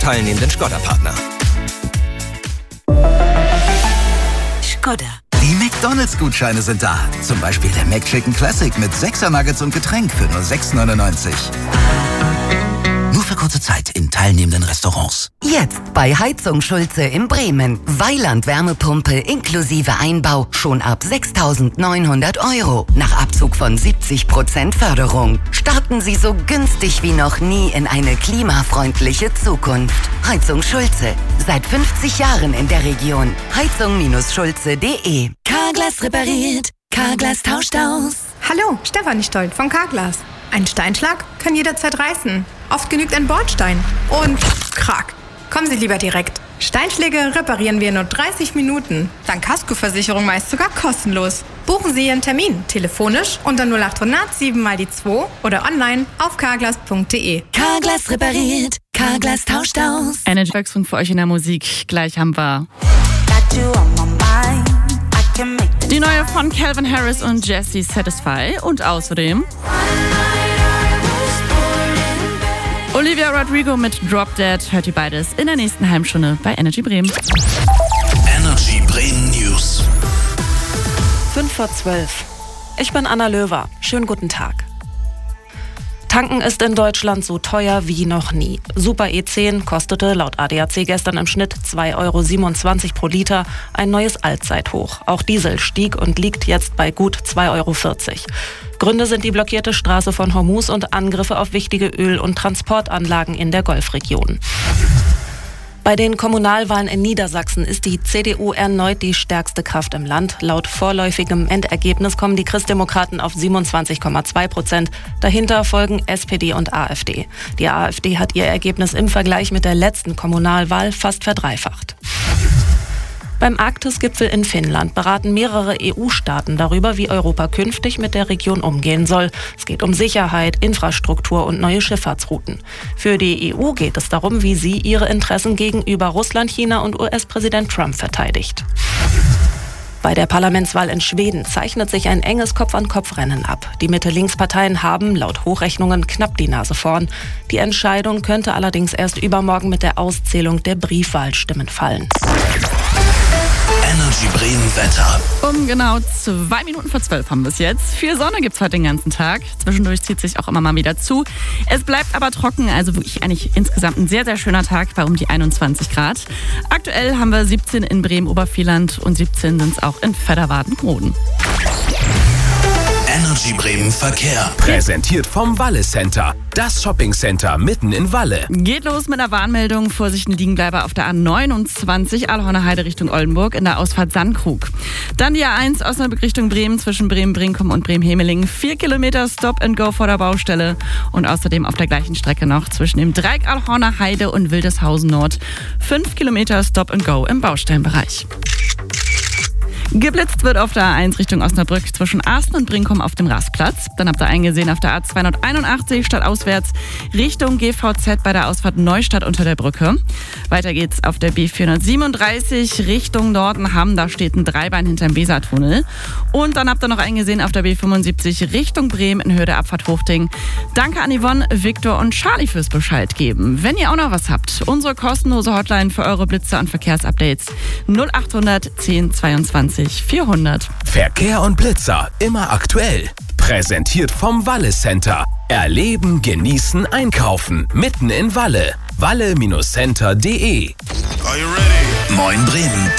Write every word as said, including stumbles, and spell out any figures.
teilnehmenden Škoda-Partner. Škoda. Die McDonalds-Gutscheine sind da. Zum Beispiel der McChicken Classic mit sechser Nuggets und Getränk für nur sechs neunundneunzig. Nur für kurze Zeit in teilnehmenden Restaurants. Jetzt bei Heizung Schulze in Bremen. Weiland Wärmepumpe inklusive Einbau schon ab sechstausendneunhundert Euro. Nach Abzug von siebzig Prozent Förderung. Starten Sie so günstig wie noch nie in eine klimafreundliche Zukunft. Heizung Schulze. Seit fünfzig Jahren in der Region. heizung Schulze punkt de. Carglass repariert. Carglass tauscht aus. Hallo, Stefanie Stolt von Carglass. Ein Steinschlag kann jederzeit reißen. Oft genügt ein Bordstein. Und krack. Kommen Sie lieber direkt. Steinschläge reparieren wir in nur dreißig Minuten. Dank Kaskoversicherung meist sogar kostenlos. Buchen Sie Ihren Termin telefonisch unter null achthundert sieben mal die zwei oder online auf carglass punkt de. Carglass repariert. Carglass tauscht aus. Eine Volksfunk für euch in der Musik. Gleich haben wir die neue von Calvin Harris und Jesse Satisfy. Und außerdem Olivia Rodrigo mit Drop Dead. Hört ihr beides in der nächsten halben Stunde bei Energy Bremen. Energy Bremen News. fünf vor zwölf. Ich bin Anna Löwer. Schönen guten Tag. Tanken ist in Deutschland so teuer wie noch nie. Super E zehn kostete laut A D A C gestern im Schnitt zwei Euro siebenundzwanzig pro Liter, ein neues Allzeithoch. Auch Diesel stieg und liegt jetzt bei gut zwei Euro vierzig. Gründe sind die blockierte Straße von Hormuz und Angriffe auf wichtige Öl- und Transportanlagen in der Golfregion. Bei den Kommunalwahlen in Niedersachsen ist die C D U erneut die stärkste Kraft im Land. Laut vorläufigem Endergebnis kommen die Christdemokraten auf siebenundzwanzig Komma zwei Prozent. Dahinter folgen S P D und AfD. Die AfD hat ihr Ergebnis im Vergleich mit der letzten Kommunalwahl fast verdreifacht. Beim Arktis-Gipfel in Finnland beraten mehrere E U-Staaten darüber, wie Europa künftig mit der Region umgehen soll. Es geht um Sicherheit, Infrastruktur und neue Schifffahrtsrouten. Für die E U geht es darum, wie sie ihre Interessen gegenüber Russland, China und U S-Präsident Trump verteidigt. Bei der Parlamentswahl in Schweden zeichnet sich ein enges Kopf-an-Kopf-Rennen ab. Die Mitte-Links-Parteien haben laut Hochrechnungen knapp die Nase vorn. Die Entscheidung könnte allerdings erst übermorgen mit der Auszählung der Briefwahlstimmen fallen. Energy Bremen Wetter. Um genau zwei Minuten vor zwölf haben wir es jetzt. Viel Sonne gibt es heute den ganzen Tag. Zwischendurch zieht sich auch immer mal wieder zu. Es bleibt aber trocken, also wirklich eigentlich insgesamt ein sehr, sehr schöner Tag bei um die einundzwanzig Grad. Aktuell haben wir siebzehn in Bremen-Obervieland und siebzehn sind es auch in Vedderwarden-Roden. Energy Bremen Verkehr. Präsentiert vom Walle Center. Das Shoppingcenter mitten in Walle. Geht los mit einer Warnmeldung. Vorsicht, Liegenbleiber auf der A neunundzwanzig, Aalhorner Heide Richtung Oldenburg in der Ausfahrt Sandkrug. Dann die A eins Osnabrück Richtung Bremen zwischen Bremen-Brinkum und Bremen-Hemeling. Vier Kilometer Stop and Go vor der Baustelle. Und außerdem auf der gleichen Strecke noch zwischen dem Dreieck Aalhorner Heide und Wildeshausen Nord. Fünf Kilometer Stop and Go im Baustellenbereich. Geblitzt wird auf der A eins Richtung Osnabrück zwischen Arsten und Brinkum auf dem Rastplatz. Dann habt ihr eingesehen auf der A zweihunderteinundachtzig stadtauswärts Richtung G V Z bei der Ausfahrt Neustadt unter der Brücke. Weiter geht's auf der B vierhundertsiebenunddreißig Richtung Nordenham. Da steht ein Dreibein hinterm Wesertunnel. Und dann habt ihr noch eingesehen auf der B fünfundsiebzig Richtung Bremen in Höhe der Abfahrt Hochding. Danke an Yvonne, Viktor und Charlie fürs Bescheid geben. Wenn ihr auch noch was habt, unsere kostenlose Hotline für eure Blitzer und Verkehrsupdates null achthundert zehn zweiundzwanzig vierhundert. Verkehr und Blitzer immer aktuell. Präsentiert vom Walle Center. Erleben, genießen, einkaufen. Mitten in Walle. walle Center punkt de. Are you ready? Moin Bremen